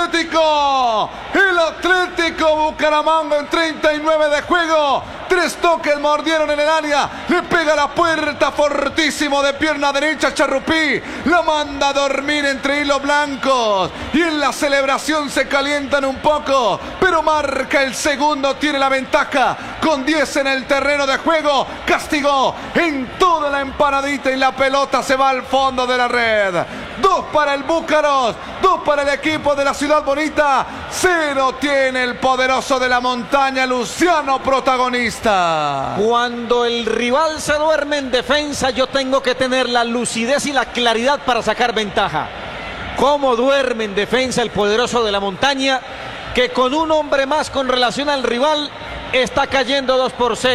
Atlético. El Atlético Bucaramanga en 39 de juego. 3 toques mordieron en el área. Le pega la puerta fortísimo de pierna derecha Charrupí. La manda a dormir entre hilos blancos. Y en la celebración se calientan un poco. Pero marca el segundo. Tiene la ventaja. Con 10 en el terreno de juego. Castigó en toda la empanadita. Y la pelota se va al fondo de la red. 2 para el Búcaros. 2 para el equipo de la Ciudad Bonita. 0 tiene el poderoso de la montaña, Luciano, protagonista. Cuando el rival se duerme en defensa, yo tengo que tener la lucidez y la claridad para sacar ventaja. ¿Cómo duerme en defensa el poderoso de la montaña? Que con un hombre más con relación al rival está cayendo 2-0.